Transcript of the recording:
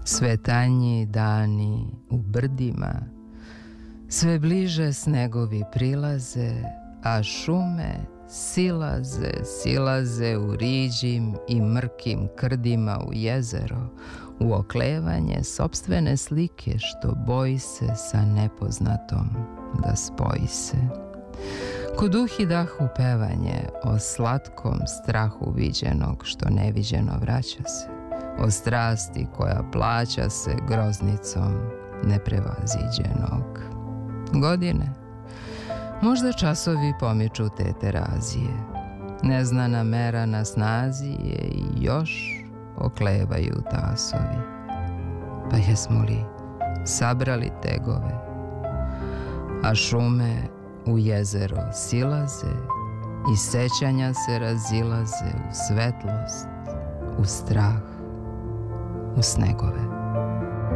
Sve tanji dani u brdima, sve bliže snegovi prilaze, a šume silaze u riđim i mrkim krdima u jezero, u oklevanje sopstvene slike što boji se sa nepoznatom da spoji se. Ko duh i dah u pevanje o slatkom strahu viđenog što neviđeno vraća se, o strasti koja plaća se groznicom neprevaziđenog. Godine, možda časovi pomiču te terazije, neznana mera na snazi je i još oklevaju tasovi. Pa jesmo li sabrali tegove, a šume u jezero silaze i sećanja se razilaze u svetlost, u strah, u snegove.